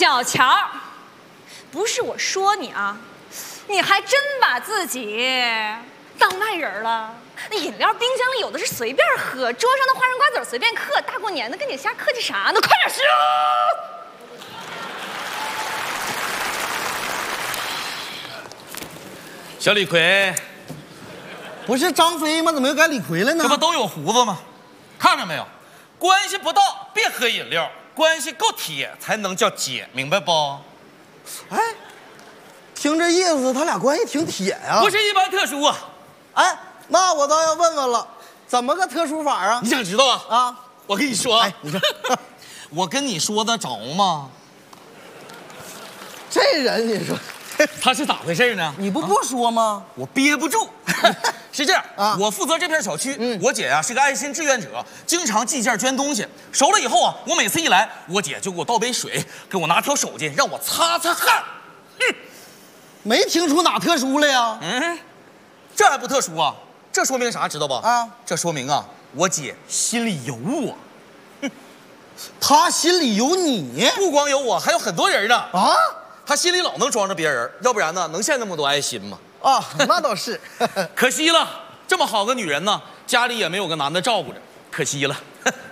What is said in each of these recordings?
小乔，不是我说你啊，你还真把自己当外人了。那饮料冰箱里有的是随便喝，桌上的花生瓜子随便嗑，大过年的跟你瞎客气啥呢？快点吃！ 小李逵， 不是张飞吗？怎么又改李逵了呢？ 这不都有胡子吗？看着没有？关系不到别喝饮料，关系够铁才能叫姐，明白不？ 哎，听这意思，他俩关系挺铁呀。 不是一般特殊啊。 哎，那我倒要问问了，怎么个特殊法啊？ 你想知道啊？ 啊， 我跟你说， 哎，你说， 我跟你说得着吗？ 这人你说。 他是咋回事呢？ 你不说吗？ 我憋不住。是这样啊， 我负责这片小区，我姐呀是个爱心志愿者，经常寄件捐东西。熟了以后啊，我每次一来，我姐就给我倒杯水，给我拿条手巾，让我擦擦汗。 没听出哪特殊来呀？ 这还不特殊啊？这说明啥？知道吧？ 啊， 这说明啊，我姐心里有我。 他心里有你， 不光有我，还有很多人呢。 啊？ 他心里老能装着别人，要不然呢，能献那么多爱心吗？ 啊，那倒是。 可惜了，这么好个女人呢，家里也没有个男的照顾着，可惜了。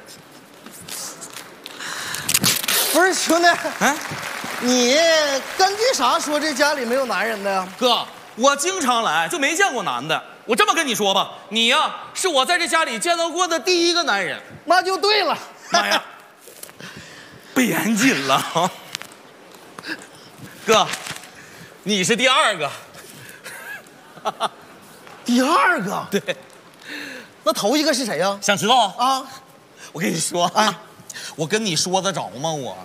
不是兄弟， 啊， 你根据啥说这家里没有男人的呀？ 哥，我经常来，就没见过男的。我这么跟你说吧，你呀，是我在这家里见到过的第一个男人。 那就对了。 妈呀，不严谨了。哥，你是第二个。 第二个？ 对。 那头一个是谁呀？ 想知道啊？ 我跟你说， 哎， 我跟你说得着吗？我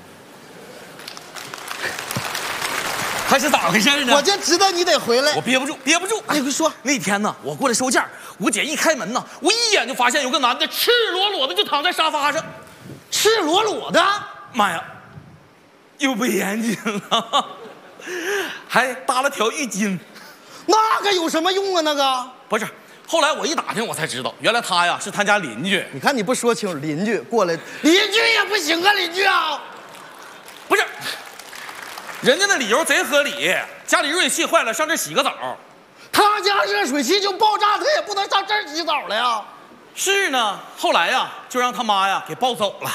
还是咋回事呢？ 我就知道你得回来。 我憋不住，憋不住。 你快说。 那天呢，我过来收件，我姐一开门呢，我一眼就发现有个男的赤裸裸的就躺在沙发上， 赤裸裸的。 妈呀，又不严谨了，还搭了条浴巾。 那个有什么用啊？那个不是。后来我一打听，我才知道，原来他呀是他家邻居。 你看你不说清楚，邻居过来，邻居也不行啊，邻居啊， 不是，人家的理由贼合理，家里热水器坏了，上这洗个澡。 他家热水器就爆炸，他也不能上这儿洗澡了呀。 是呢，后来呀就让他妈呀给抱走了。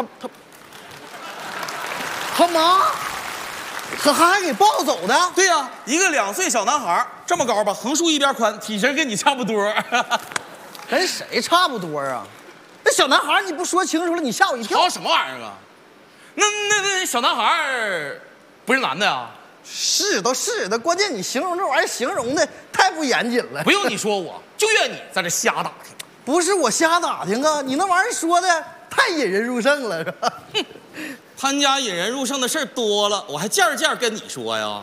他妈，他还给抱走的？ 对呀，一个2岁小男孩，这么高吧，横竖一边宽，体型跟你差不多。 跟谁差不多啊？那小男孩你不说清楚了，你吓我一跳。 什么玩意儿啊？那小男孩不是男的呀？ 是都是的，关键你形容这玩意儿形容的太不严谨了。 不用你说我，就怨你在这瞎打听。 不是我瞎打听啊，你那玩意儿说的太引人入胜了，是吧？ 他家引人入胜的事儿多了，我还件件跟你说呀。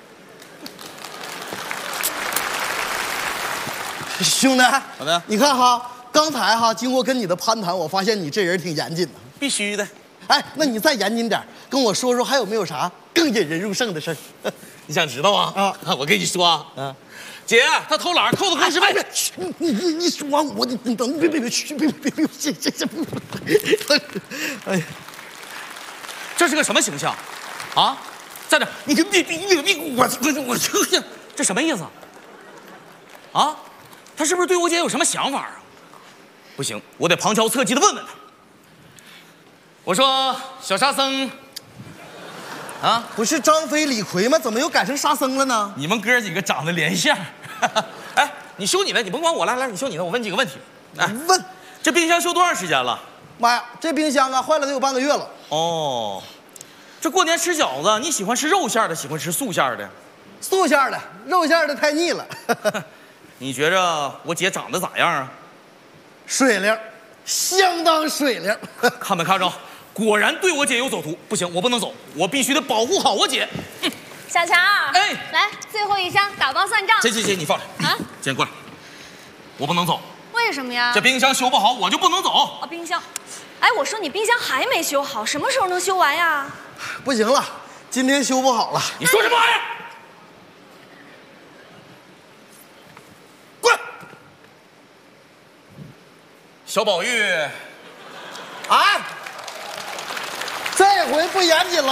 兄弟， 怎么样？ 你看哈，刚才哈经过跟你的攀谈，我发现你这人挺严谨的。 必须的。 哎，那你再严谨点，跟我说说还有没有啥更引人入胜的事儿？ 你想知道啊？ 啊， 我跟你说啊，姐，他偷懒扣的工时费。 你说完我，你等，别，这，哎， 这是个什么形象？啊，在这，你我这什么意思？啊，他是不是对我姐有什么想法啊？不行，我得旁敲侧击的问问他。我说小沙僧，啊， 不是张飞李逵吗？怎么又改成沙僧了呢？ 你们哥几个长得连相。哎，你修你的，你甭管我，来，你修你的，我问几个问题。哎， 问， 这冰箱修多长时间了？ 妈呀，这冰箱啊坏了得有半个月了。 哦，这过年吃饺子，你喜欢吃肉馅的，喜欢吃素馅的？ 素馅的，肉馅的太腻了。 你觉着我姐长得咋样啊？ 水灵，相当水灵。 看没看着？果然对我姐有所图。不行，我不能走，我必须得保护好我姐。 小乔， 哎， 来最后一箱打包算账。 姐，你放来啊！姐过来，我不能走。 为什么呀？ 这冰箱修不好，我就不能走。 啊，冰箱，哎，我说你冰箱还没修好，什么时候能修完呀？ 不行了，今天修不好了。 你说什么玩意儿？滚！小宝玉， 啊，这回不严谨了。